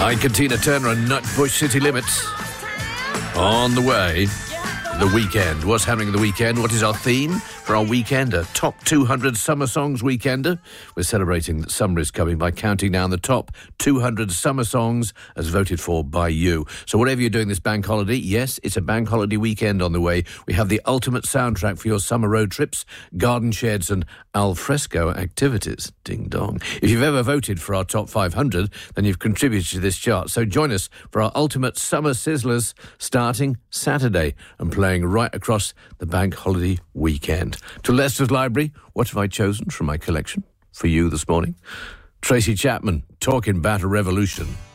Hi, Tina Turner and Nutbush City Limits. On the way, the weekend. What's happening at the weekend? What is our theme for our weekender? Top 200 Summer Songs Weekender. We're celebrating that summer is coming by counting down the top 200 summer songs as voted for by you. So whatever you're doing this bank holiday, yes, it's a bank holiday weekend on the way. We have the ultimate soundtrack for your summer road trips, garden sheds and al fresco activities. Ding dong. If you've ever voted for our top 500, then you've contributed to this chart. So join us for our ultimate summer sizzlers starting Saturday and playing right across the bank holiday weekend. To Leicester's Library, what have I chosen from my collection for you this morning? Tracy Chapman, Talking About a Revolution.